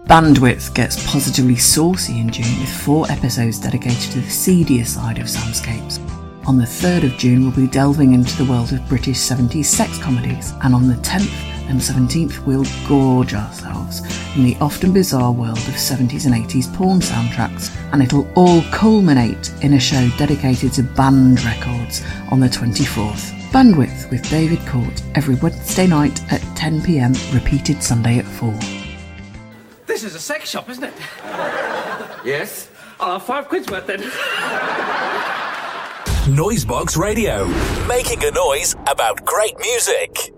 Bandwidth gets positively saucy in June with 4 episodes dedicated to the seedier side of soundscapes. On the 3rd of June, we'll be delving into the world of British 70s sex comedies, and on the 10th and 17th, we'll gorge ourselves in the often bizarre world of 70s and 80s porn soundtracks, and it'll all culminate in a show dedicated to band records on the 24th. Bandwidth with David Court every Wednesday night at 10 p.m, repeated Sunday at 4. This is a sex shop, isn't it? Yes. I'll have £5 worth then. Noisebox Radio, making a noise about great music.